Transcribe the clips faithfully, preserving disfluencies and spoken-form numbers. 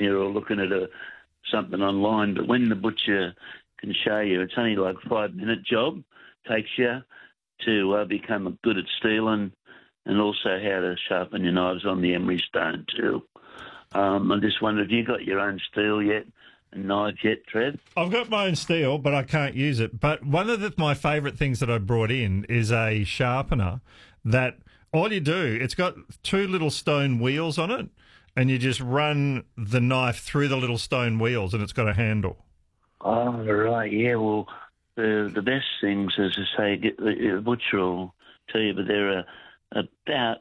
you, or looking at a something online. But when the butcher can show you, it's only like a five-minute job, takes you to uh, become good at steeling, and also how to sharpen your knives on the emery stone too. Um, I just wondered, have you got your own steel yet and knife yet, Trev? I've got my own steel, but I can't use it. But one of the, my favourite things that I brought in is a sharpener that all you do, it's got two little stone wheels on it, and you just run the knife through the little stone wheels, and it's got a handle. Oh, right, yeah, well, the the best things, as I say, get the butcher will tell you, but they're uh, about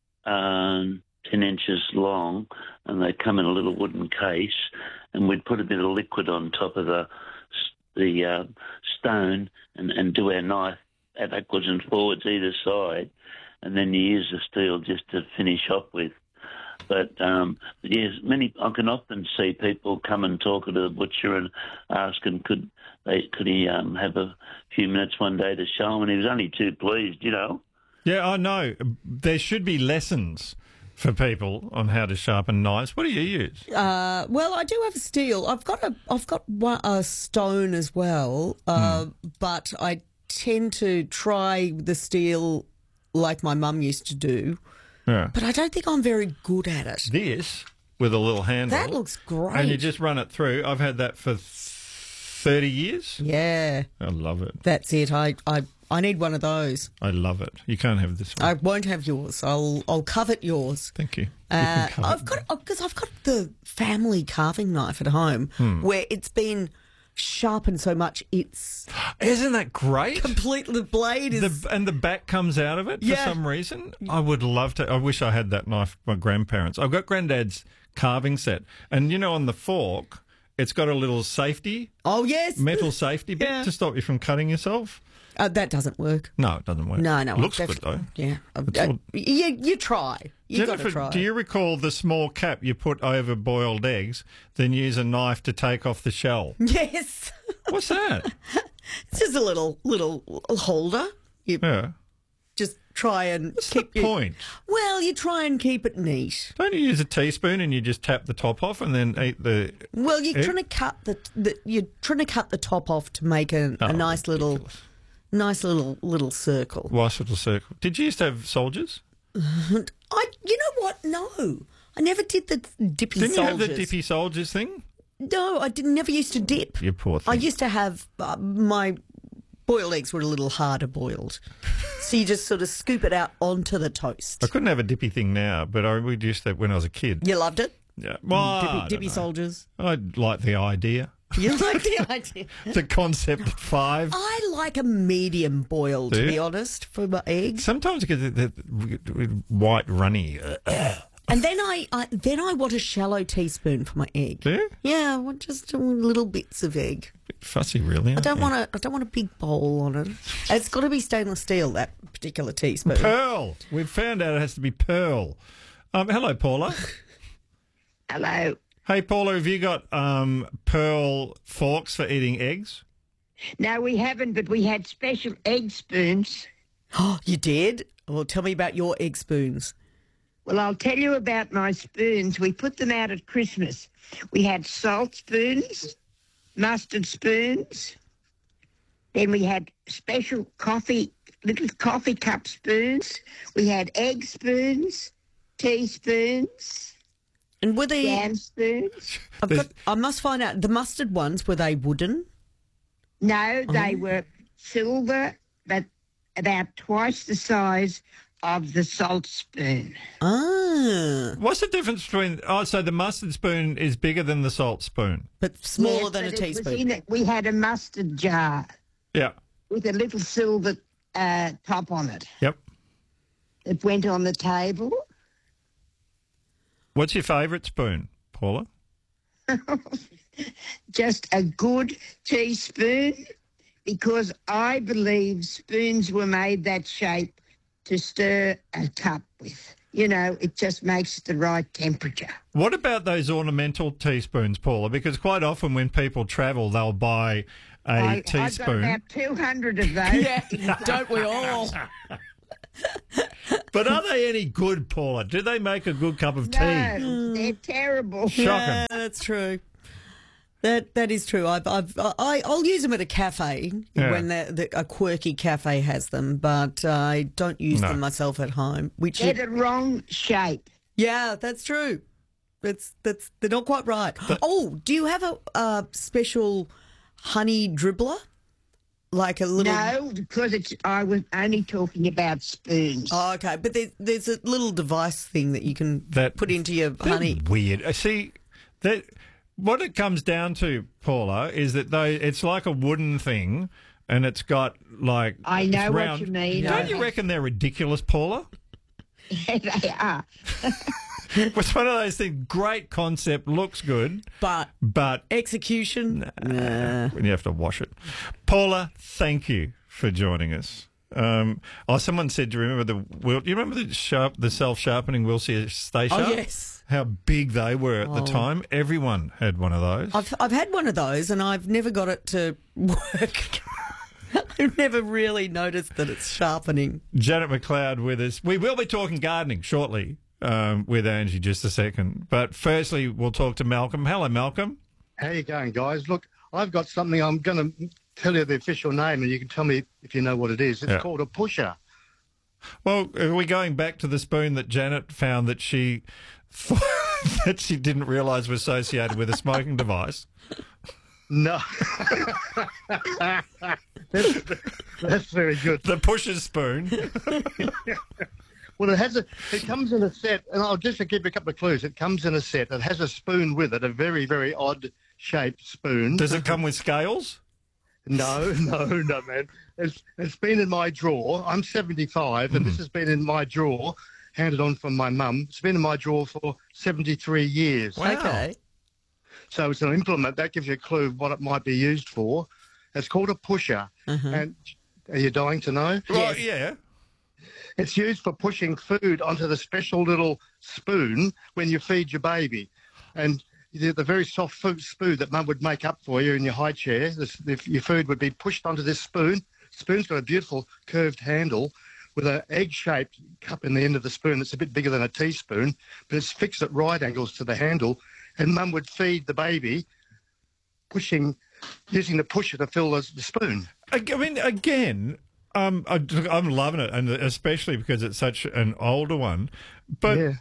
um, ten inches long, and they come in a little wooden case, and we'd put a bit of liquid on top of the the uh, stone and, and do our knife backwards and forwards either side, and then you use the steel just to finish off with. But, um, yes, many I can often see people come and talk to the butcher and asking could they could he um, have a few minutes one day to show him, and he was only too pleased, you know. Yeah, I know. There should be lessons for people on how to sharpen knives. What do you use? Uh, well, I do have a steel. I've got a I've got one, a stone as well, uh, hmm. but I tend to try the steel like my mum used to do. Yeah. But I don't think I'm very good at it. This, with a little handle. That looks great. And you just run it through. I've had that for thirty years. Yeah. I love it. That's it. I, I, I need one of those. I love it. You can't have this one. I won't have yours. I'll I'll covet yours. Thank you. Uh, you I've got because I've got the family carving knife at home hmm. where it's been sharpened so much it's isn't that great? Completely, the blade is the, and the back comes out of it for yeah. some reason. I would love to. I wish I had that knife. My grandparents. I've got Granddad's carving set, and you know on the fork, it's got a little safety. Oh yes, metal safety bit yeah. to stop you from cutting yourself. Uh, that doesn't work. No, it doesn't work. No, no. It looks good, though. Yeah. Uh, all... you, you try. You've got to try. Do you recall the small cap you put over boiled eggs, then use a knife to take off the shell? Yes. What's that? It's just a little little holder. You yeah. just try and What's keep the your... point? Well, you try and keep it neat. Don't you use a teaspoon and you just tap the top off and then eat the Well, you're egg? trying to cut the, the you're trying to cut the top off to make a, oh, a nice ridiculous. little nice little little circle. Nice little circle. Did you used to have soldiers? I, you know what? No, I never did the dippy Didn't soldiers. you have the dippy soldiers thing? No, I didn't. Never used to dip. You poor thing. I used to have uh, my boiled eggs were a little harder boiled, so you just sort of scoop it out onto the toast. I couldn't have a dippy thing now, but I would used that when I was a kid. You loved it? Yeah. Well, dippy dippy soldiers. I like the idea. You like the idea? The concept at five. I like a medium boil, to be honest, for my eggs. Sometimes it gets the, the white runny. And then I, I then I want a shallow teaspoon for my egg. Do you? Yeah, I want just little bits of egg. Bit fussy, really. I don't you? want a I don't want a big bowl on it. It's got to be stainless steel, that particular teaspoon. Pearl. We've found out it has to be pearl. Um, hello, Paula. Hello. Hey, Paula, have you got um, pearl forks for eating eggs? No, we haven't, but we had special egg spoons. Oh, you did? Well, tell me about your egg spoons. Well, I'll tell you about my spoons. We put them out at Christmas. We had salt spoons, mustard spoons. Then we had special coffee, little coffee cup spoons. We had egg spoons, teaspoons. And were they jam spoons? I've got, I must find out, the mustard ones, were they wooden? No, they oh. were silver, but about twice the size of the salt spoon. Ah. What's the difference between... Oh, so the mustard spoon is bigger than the salt spoon? But smaller yes, than but a it was teaspoon. in it. We had a mustard jar. Yeah. With a little silver uh, top on it. Yep. It went on the table. What's your favourite spoon, Paula? Just a good teaspoon, because I believe spoons were made that shape to stir a cup with. You know, it just makes the right temperature. What about those ornamental teaspoons, Paula? Because quite often when people travel, they'll buy a I, teaspoon. I've got about two hundred of those. Yeah, don't we all? But are they any good, Paula? Do they make a good cup of tea? No, they're terrible. Shocking. Yeah, that's true. That that is true. I've, I've I I'll use them at a cafe Yeah. when the, the, a quirky cafe has them, but I don't use No. them myself at home. Which They're is, the wrong shape. yeah, that's true. That's that's they're not quite right. Oh, do you have a, a special honey dribbler, like a little? No, because it's. I was only talking about spoons. Oh, okay, but there's there's a little device thing that you can That- put into your They're honey. weird. Uh, See, that what it comes down to, Paula, is that they it's like a wooden thing, and it's got like I it's know what round. you mean. Don't I you have- reckon they're ridiculous, Paula? Yeah, they are. It's one of those things. Great concept, looks good, But but execution, nah. when you have to wash it. Paula, thank you for joining us. Um, oh, someone said, do you remember the wheel? You remember the sharp, the self-sharpening Wilson Stay Sharp? Oh, yes. How big they were at the Oh. time. Everyone had one of those. I've I've had one of those and I've never got it to work. I've never really noticed that it's sharpening. Janet McLeod with us. We will be talking gardening shortly um, with Angie just a second. But firstly, we'll talk to Malcolm. Hello, Malcolm. How you going, guys? Look, I've got something. I'm going to tell you the official name, and you can tell me if you know what it is. It's Yeah. called a pusher. Well, are we going back to the spoon that Janet found that she thought that she didn't realise was associated with a smoking device? No, that's, that's very good. The pusher spoon. Well, it has a. It comes in a set, and I'll just give you a couple of clues. It comes in a set. It has a spoon with it, a very, very odd shaped spoon. Does it come with scales? No, no, no, man. It's it's been in my drawer. I'm seventy-five, and this has been in my drawer, handed on from my mum. It's been in my drawer for seventy-three years. Wow. Okay. So it's an implement that gives you a clue of what it might be used for. It's called a pusher. And are you dying to know? Well, yeah. It's used for pushing food onto the special little spoon when you feed your baby. And the, the very soft food spoon that Mum would make up for you in your high chair, this, the, your food would be pushed onto this spoon. Spoon's got a beautiful curved handle with an egg-shaped cup in the end of the spoon that's a bit bigger than a teaspoon, but it's fixed at right angles to the handle. And Mum would feed the baby, pushing, using the pusher to fill the, the spoon. I I mean, again, um, I, I'm loving it, and especially because it's such an older one. But Yeah.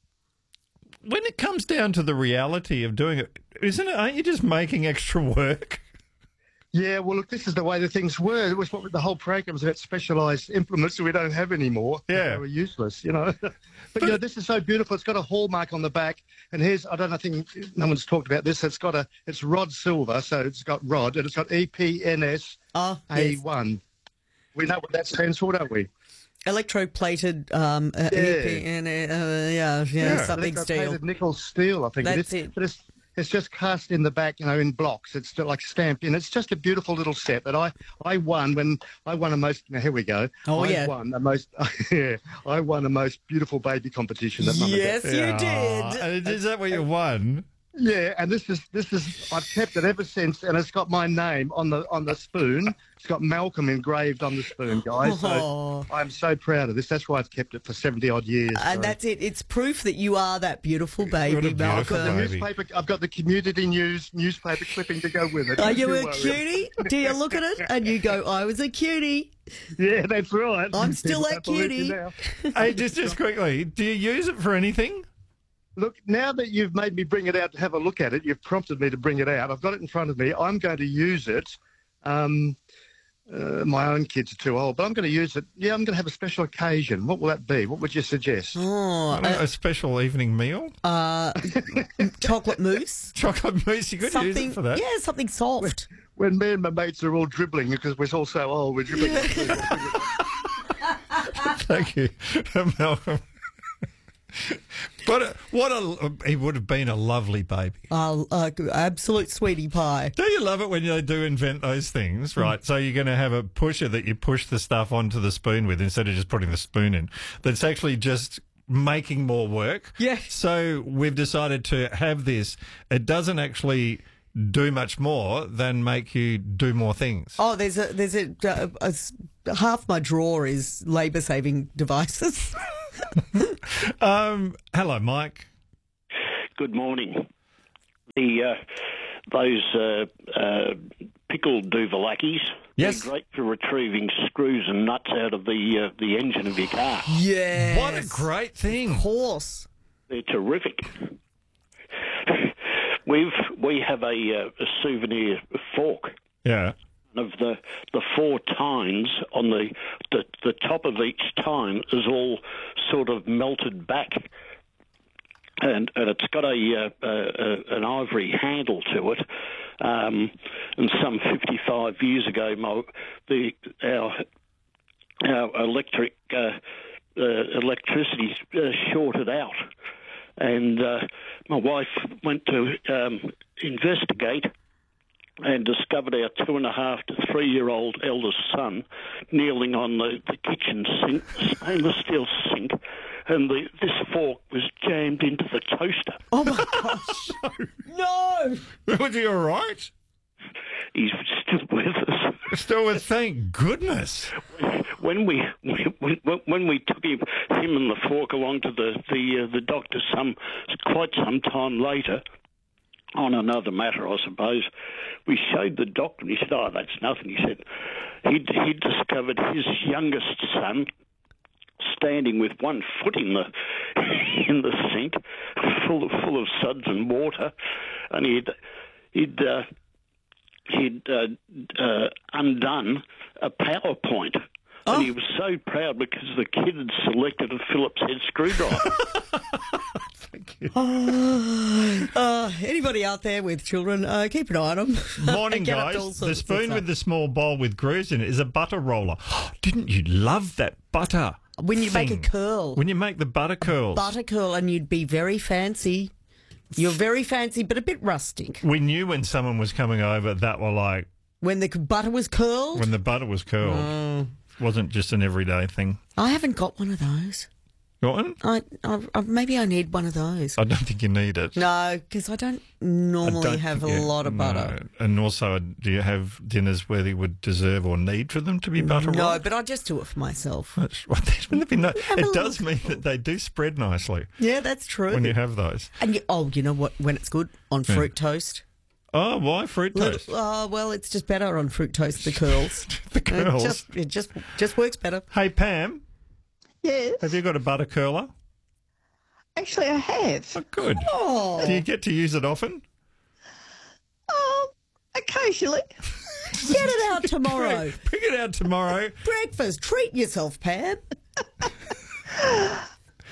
when it comes down to the reality of doing it, isn't it? Aren't you just making extra work? Yeah, well, look, this is the way the things were. It was what the whole program was about, specialised implements that we don't have anymore. Yeah. They were useless, you know. but, you know, this is so beautiful. It's got a hallmark on the back. And here's, I don't know, I think no one's talked about this. It's got a, it's Rod Silver, so it's got Rod, and it's got E P N S Oh, A yes. one. We know what that stands for, don't we? Electroplated, um, uh, Yeah. E P and, uh, yeah, yeah, Yeah. something steel. Electroplated nickel steel, I think That's it is. it. But it's, it's just cast in the back, you know, in blocks. It's still like stamped in. It's just a beautiful little set that I, I won when I won a most. Now here we go. Oh, I yeah. won a most. Yeah, I won a most beautiful baby competition. That Mum had Yes, done. you Yeah. did. And is that what you won? Yeah, and this is this is I've kept it ever since, and it's got my name on the on the spoon. It's got Malcolm engraved on the spoon, guys. So Oh. I'm so proud of this. That's why I've kept it for seventy odd years. And so. that's it. It's proof that you are that beautiful baby, What a beautiful I've got the Malcolm. baby. newspaper. I've got the community news newspaper clipping to go with it. Are Don't you a worry. cutie? Do you look at it and you go, I was a cutie? Yeah, that's right. I'm still People that don't believe you cutie. now. Hey, just just quickly, do you use it for anything? Look, now that you've made me bring it out to have a look at it, you've prompted me to bring it out. I've got it in front of me. I'm going to use it. Um, uh, my own kids are too old, but I'm going to use it. Yeah, I'm going to have a special occasion. What will that be? What would you suggest? Oh, I don't know, a special evening meal? uh, chocolate mousse. Chocolate mousse, you could use Something, it for that. yeah, something soft. When me and my mates are all dribbling because we're all so old, we're dribbling. Thank you, Malcolm. But uh, what a he would have been a lovely baby. Uh, uh, absolute sweetie pie. Do you love it when they do invent those things, right? So you're going to have a pusher that you push the stuff onto the spoon with instead of just putting the spoon in. That's actually just making more work. Yes. So we've decided to have this. It doesn't actually do much more than make you do more things. Oh, there's a there's a, a, a half my drawer is labour-saving devices. Um, hello, Mike. Good morning. The uh, those uh, uh, pickled Duvalakis, Yes. they're great for retrieving screws and nuts out of the uh, the engine of your car. Yes. What a great thing. Of course. They're terrific. We've we have a, uh, a souvenir fork Yeah. of the the four tines on the, the the top of each tine is all sort of melted back. And, and it's got a, uh, uh, an ivory handle to it. Um, and some fifty-five years ago, my, the our our electric uh, uh, electricity uh, shorted out, and uh, my wife went to um, investigate and discovered our two and a half to three year old eldest son kneeling on the, the kitchen sink, stainless steel sink, and the, this fork was jammed into the toaster. Oh, my gosh. No. Was he all right? He's still with us. Still with, thank goodness. When we when, when we took him, him and the fork along to the the uh, the doctor some quite some time later, on another matter, I suppose, we showed the doctor, and he said, "Oh, that's nothing." He said he'd he'd discovered his youngest son standing with one foot in the in the sink, full of full of suds and water, and he'd he'd uh, he'd uh, uh, undone a PowerPoint. Oh. And he was so proud because the kid had selected a Phillips head screwdriver. Thank you. Oh, uh, anybody out there with children, uh, keep an eye on them. Morning, Get up to all guys. sorts The of spoon stuff. with the small bowl with grooves in it is a butter roller. Didn't you love that butter? When you make a thing? curl. When you make the butter curls. Butter curl, and you'd be very fancy. You're very fancy, but a bit rustic. We knew when someone was coming over that were like, When the butter was curled. when the butter was curled. Oh. Wasn't just an everyday thing. I haven't got one of those. Got one? I, I, I maybe I need one of those. I don't think you need it. No, because I don't I normally don't have a think you- lot of no. butter. And also, do you have dinners where you would deserve or need for them to be butter No, rolled? but I just do it for myself. That's, well, wouldn't it be nice? Have a It does look. mean that they do spread nicely Yeah, that's true. when you have those. And you, oh, you know what? When it's good on Yeah. fruit toast. Oh, why fruit toast? Little, oh, well, it's just better on fruit toast. The curls. The It curls. just, it just, just works better. Hey, Pam, Yes, have you got a butter curler? actually I have. Oh, good. Oh, Do you get to use it often? Oh, occasionally. get it out tomorrow. Great. Bring it out tomorrow. Breakfast. Treat yourself, Pam. I,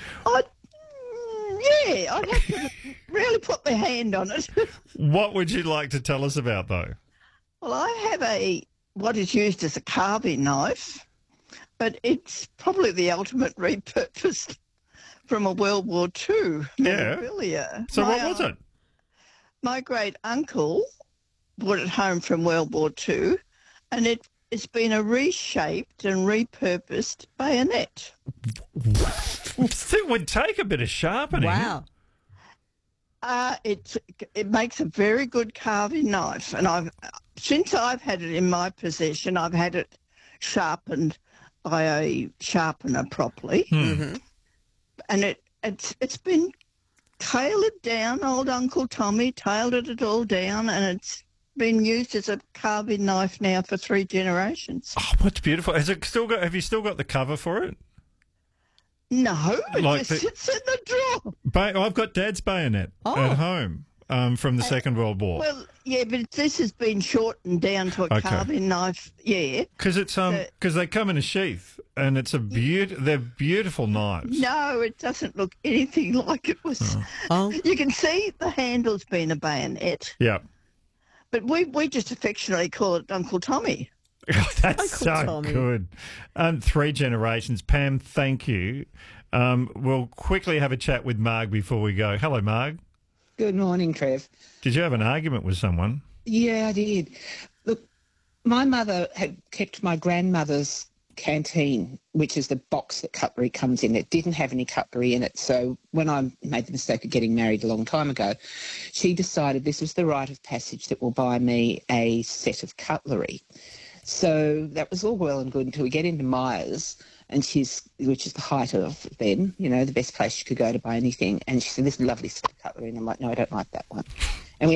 mm, yeah, I'd have to really put my hand on it. What would you like to tell us about, though? Well, I have a what is used as a carving knife, but it's probably the ultimate repurposed from a World War Two Yeah. memorabilia. So, My, what was uh, it? My great uncle brought it home from World War Two, and it it's been a reshaped and repurposed bayonet. It would take a bit of sharpening. Wow. Uh, it it makes a very good carving knife, and I've since I've had it in my possession, I've had it sharpened by a sharpener properly, Hmm. and it it's it's been tailored down. Old Uncle Tommy tailored it all down, and it's been used as a carving knife now for three generations. Oh, what's beautiful. Has it still got? Have you still got the cover for it? No, it Like just the- sits in the drawer. Ba- I've got Dad's bayonet Oh. at home um, from the Second World War. Well, yeah, but this has been shortened down to a Okay. carving knife. Yeah. Because it's um the- because they come in a sheath and it's a beaut. They're beautiful knives. No, it doesn't look anything like it was. Oh, You can see the handle's been a bayonet, Yeah. but we, we just affectionately call it Uncle Tommy. That's Uncle so Tommy. good. Um, three generations. Pam, thank you. Um, we'll quickly have a chat with Marg before we go. Hello, Marg. Good morning, Trev. Did you have an argument with someone? Yeah, I did. Look, my mother had kept my grandmother's canteen, which is the box that cutlery comes in. It didn't have any cutlery in it. So when I made the mistake of getting married a long time ago, she decided this was the rite of passage that will buy me a set of cutlery. So that was all well and good until we get into Myers, and she's, which is the height of then, you know, the best place you could go to buy anything. And she said, this lovely set of cutlery. And I'm like, no, I don't like that one.